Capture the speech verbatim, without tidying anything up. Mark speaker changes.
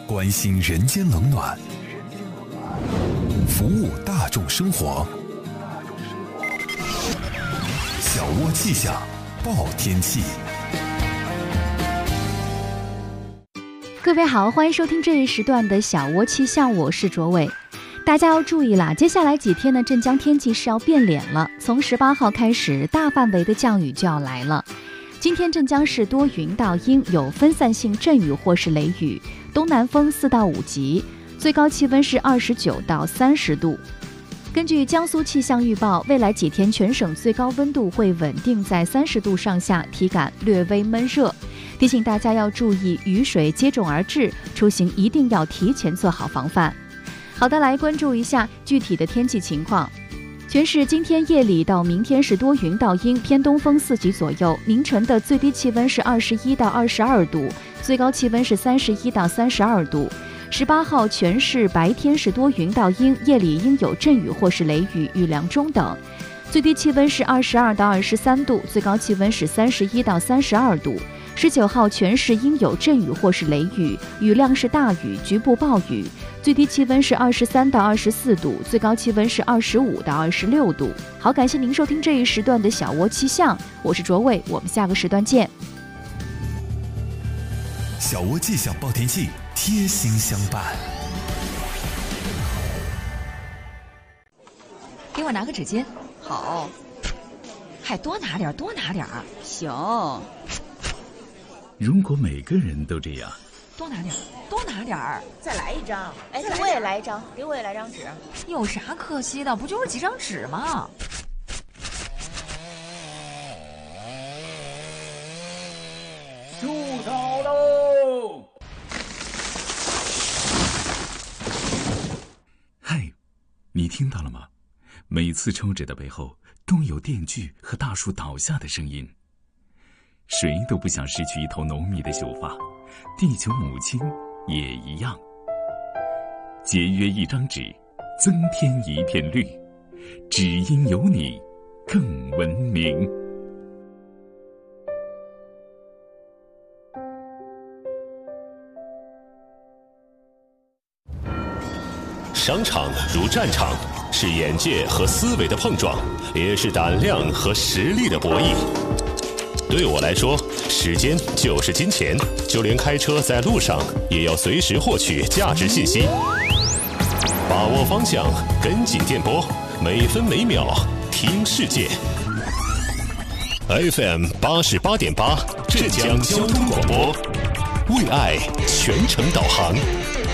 Speaker 1: 关心人间冷暖，服务大众生活。小窝气象报天气。
Speaker 2: 各位好，欢迎收听这一时段的小窝气象，我是卓伟。大家要注意啦，接下来几天呢，镇江天气是要变脸了。从十八号开始，大范围的降雨就要来了。今天镇江市多云到阴，有分散性阵雨或是雷雨，东南风四到五级，最高气温是二十九到三十度。根据江苏气象预报，未来几天全省最高温度会稳定在三十度上下，体感略微闷热。提醒大家要注意雨水接踵而至，出行一定要提前做好防范。好的，来关注一下具体的天气情况。全市今天夜里到明天是多云到阴，偏东风四级左右，凌晨的最低气温是二十一到二十二度，最高气温是三十一到三十二度。十八号全市白天是多云到阴，夜里应有阵雨或是雷雨，雨量中等，最低气温是二十二到二十三度，最高气温是三十一到三十二度。十九号全市应有阵雨或是雷雨，雨量是大雨，局部暴雨，最低气温是二十三到二十四度，最高气温是二十五到二十六度。好，感谢您收听这一时段的小窝气象，我是卓伟，我们下个时段见。
Speaker 1: 小窝气象报天气，贴心相伴。
Speaker 3: 给我拿个纸巾。好。还多拿点，多拿点。行。
Speaker 4: 如果每个人都这样，
Speaker 3: 多拿点，多拿点儿，
Speaker 5: 再来一张。哎，给我也来一张，给我也来张纸。
Speaker 3: 有啥可惜的？不就是几张纸吗？
Speaker 4: 树倒喽！嗨，你听到了吗？每次抽纸的背后都有电锯和大树倒下的声音。谁都不想失去一头浓密的秀发，地球母亲也一样。节约一张纸，增添一片绿，只因有你更文明。
Speaker 6: 商场如战场，是眼界和思维的碰撞，也是胆量和实力的博弈。对我来说，时间就是金钱，就连开车在路上也要随时获取价值信息。把握方向，跟紧电波，每分每秒听世界。F M 八十八点八，镇江交通广播，为爱全程导航。